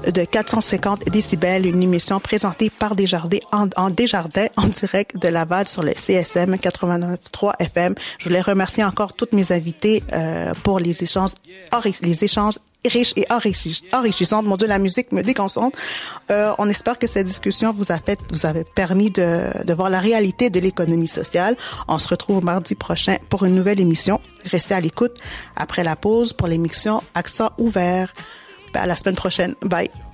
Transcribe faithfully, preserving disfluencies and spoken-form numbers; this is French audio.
de quatre cent cinquante décibels, une émission présentée par Desjardins en, en Desjardins en direct de Laval sur le C S M quatre-vingt-neuf virgule trois F M. Je voulais remercier encore toutes mes invités euh, pour les échanges, les échanges riches et enrichissantes. Mon Dieu, la musique me déconcentre. Euh, on espère que cette discussion vous a fait, vous avez permis de, de voir la réalité de l'économie sociale. On se retrouve mardi prochain pour une nouvelle émission. Restez à l'écoute après la pause pour l'émission Accent ouvert. À la semaine prochaine. Bye.